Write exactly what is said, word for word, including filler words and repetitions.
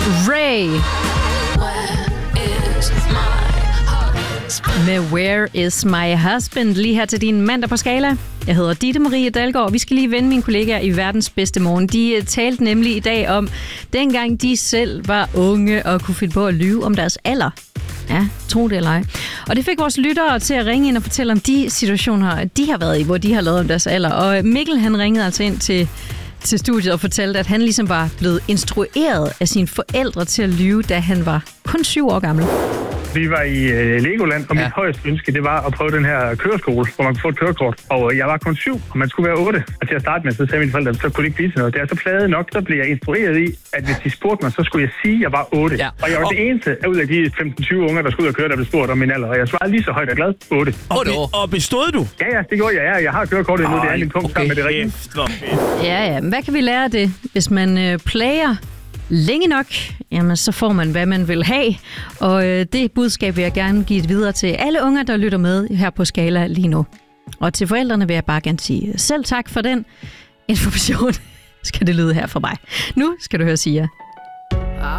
Ray med Where is my husband? Lige her til din mandag på Skala. Jeg hedder Ditte Marie Dalgaard, og vi skal lige vende mine kollegaer i Verdens Bedste Morgen. De talte nemlig i dag om, dengang de selv var unge og kunne finde på at lyve om deres alder. Ja, tro det eller ej. Og det fik vores lyttere til at ringe ind og fortælle om de situationer, de har været i, hvor de har lavet om deres alder. Og Mikkel, han ringede altså ind til, til studiet og fortalte, at han ligesom var blevet instrueret af sine forældre til at lyve, da han var kun syv år gammel. Vi var i uh, Legoland, og mit Ja. højeste ønske, det var at prøve den her køreskole, hvor man kunne få et kørekort. Og uh, jeg var kun syv, og man skulle være otte. Og til at starte med, så sagde mine forældre, så kunne det ikke blive til noget. Det er så plaget nok, så blev jeg instrueret i, at hvis de spurgte mig, så skulle jeg sige, at jeg var otte. Ja. Og jeg var Og- det eneste ud af de femten tyve unger, der skulle ud og køre, der blev spurgt om min alder. Og jeg svarede lige så højt og glad, otte. Og, Otte be- år. og bestod du? Ja, ja, det gjorde jeg. Ja, jeg har kørekortet endnu. Det er min punkt sammen med det rigtige. Kæft, hvor fedt. Ja, ja. Men hvad kan vi lære af det? Hvis man øh, plager længe nok, jamen så får man, hvad man vil have. Og øh, det budskab vil jeg gerne give videre til alle unger, der lytter med her på Skala lige nu. Og til forældrene vil jeg bare gerne sige selv tak for den information, skal det lyde her for mig. Nu skal du høre Sia.